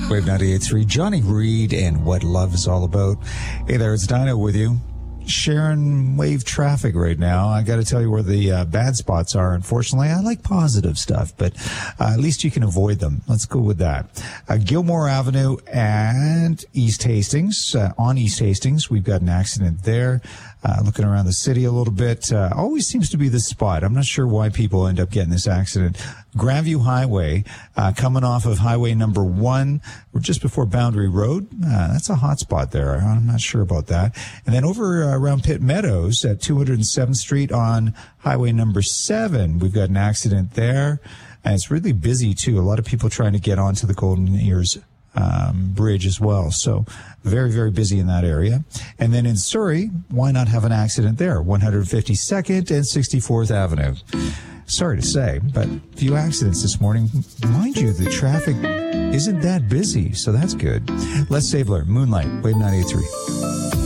Wave 98.3, Johnny Reed and What Love is All About. Hey there, it's Dino with you. Sharing wave traffic right now. I got to tell you where the bad spots are. Unfortunately, I like positive stuff, but at least you can avoid them. Let's go with that. Gilmore Avenue and East Hastings. On East Hastings, we've got an accident there. Looking around the city a little bit, always seems to be the spot. I'm not sure why people end up getting this accident. Grandview Highway, coming off of highway number 1. We're just before Boundary Road. That's a hot spot there. I'm not sure about that. And then over around Pitt Meadows at 207th Street on highway number 7, we've got an accident there. And it's really busy too. A lot of people trying to get onto the Golden Ears bridge as well. So very, very busy in that area. And then in Surrey, why not have an accident there? 152nd and 64th Avenue. Sorry to say, but a few accidents this morning. Mind you, the traffic isn't that busy, so that's good. Les Stabler, Moonlight, Wave 98.3.